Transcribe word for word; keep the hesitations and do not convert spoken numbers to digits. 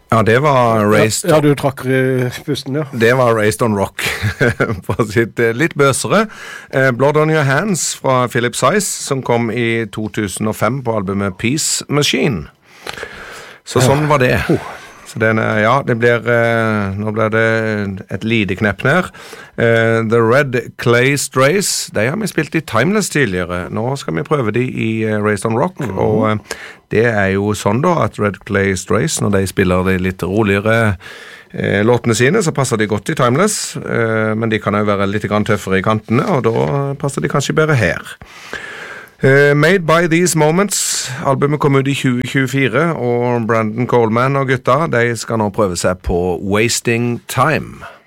Ja, det var Raised... Ja, ja, du trakk i pusten, ja. Det var Raised on Rock, på sitt litt bøsere. Blood on Your Hands fra Philip Size, som kom i to tusen og fem på albumet Peace Machine. Så sånn var det. Så den, ja, det blir, nå blir det et lideknepp ned. Uh, The Red Clay Strays, de har vi spilt i Timeless tidligere. Nå skal vi prøve de i uh, Raised on Rock, mm. og uh, det er jo sånn da at Red Clay Strays, når de spiller de litt roligere uh, låtene sine, så passer de godt i Timeless, uh, men de kan jo være litt grann tøffere i kantene, og da passer de kanskje bedre her. Uh, Made by These Moments, albumet kom ut i tjue tjuefire, og Brandon Coleman og gutta, de skal nå prøve seg på Wasting Time.